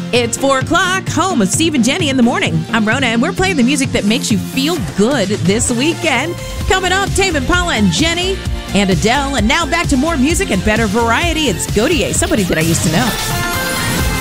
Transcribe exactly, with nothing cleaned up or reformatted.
It's four o'clock, home of Steve and Jenny in the morning. I'm Rona, and we're playing the music that makes you feel good this weekend. Coming up, Tame Impala and Jenny and Adele. And now back to more music and better variety. It's Gotye, somebody that I used to know.